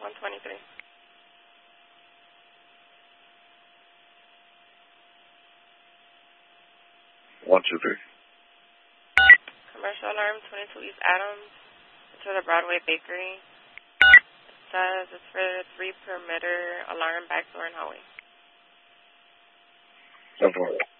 123. 123. Commercial alarm, 22 East Adams. It's for the Broadway Bakery. It says it's for the 3 perimeter alarm, back door, and hallway. 10-4.